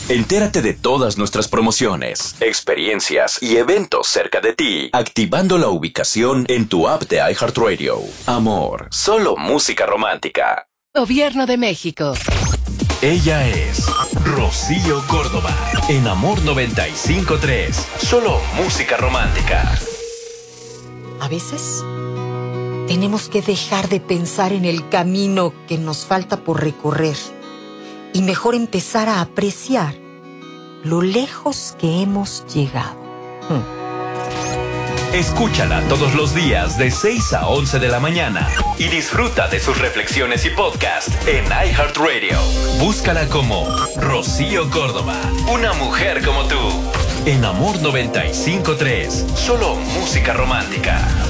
Entérate de todas nuestras promociones, experiencias y eventos cerca de ti, activando la ubicación en tu app de iHeartRadio. Amor, solo música romántica. Gobierno de México. Ella es Rocío Córdoba, en Amor 95.3, solo música romántica. A veces tenemos que dejar de pensar en el camino que nos falta por recorrer y mejor empezar a apreciar lo lejos que hemos llegado. Escúchala todos los días de 6 a 11 de la mañana y disfruta de sus reflexiones y podcast en iHeartRadio. Búscala como Rocío Córdoba, una mujer como tú. En Amor 95.3, solo música romántica.